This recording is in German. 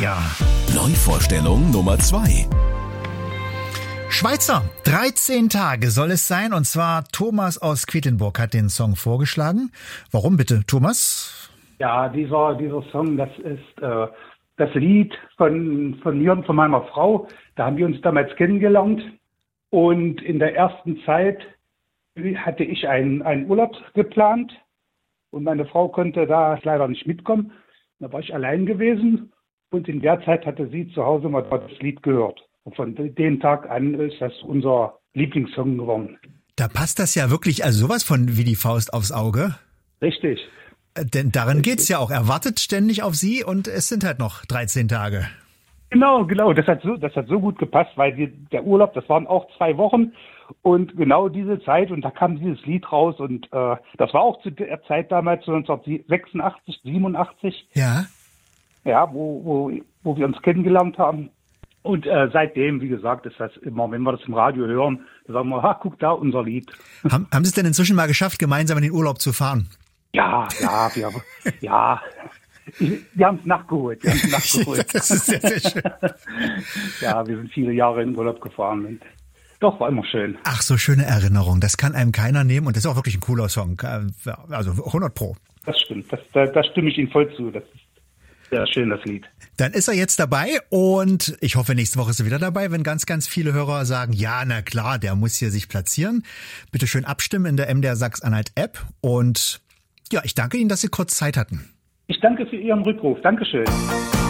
ja. Neuvorstellung Nummer 2. Schweizer, 13 Tage soll es sein, und zwar Thomas aus Quedlinburg hat den Song vorgeschlagen. Warum bitte, Thomas? Ja, dieser Song, das ist das Lied von mir und von meiner Frau. Da haben wir uns damals kennengelernt, und in der ersten Zeit hatte ich einen Urlaub geplant und meine Frau konnte da leider nicht mitkommen. Da war ich allein gewesen, und in der Zeit hatte sie zu Hause mal das Lied gehört. Und von dem Tag an ist das unser Lieblingssong geworden. Da passt das ja wirklich, also sowas von wie die Faust aufs Auge. Richtig. Denn darin geht's ja auch. Er wartet ständig auf Sie und es sind halt noch 13 Tage. Genau. Das hat so gut gepasst, weil der Urlaub, das waren auch 2 Wochen und genau diese Zeit, und da kam dieses Lied raus, und das war auch zu der Zeit damals 1986, 87. Ja. Ja, wo wir uns kennengelernt haben. Und seitdem, wie gesagt, ist das immer, wenn wir das im Radio hören, dann sagen wir, guck da, unser Lied. Haben Sie es denn inzwischen mal geschafft, gemeinsam in den Urlaub zu fahren? Ja, wir haben es nachgeholt. Das ist sehr, sehr schön. Ja, wir sind viele Jahre in Urlaub gefahren und doch, war immer schön. Ach, so schöne Erinnerung. Das kann einem keiner nehmen, und das ist auch wirklich ein cooler Song. Also 100%. Das stimmt, da stimme ich Ihnen voll zu. Das ist sehr schön, das Lied. Dann ist er jetzt dabei, und ich hoffe, nächste Woche ist er wieder dabei, wenn ganz, ganz viele Hörer sagen, ja, na klar, der muss hier sich platzieren. Bitte schön abstimmen in der MDR Sachsen-Anhalt App, und ja, ich danke Ihnen, dass Sie kurz Zeit hatten. Ich danke für Ihren Rückruf. Dankeschön.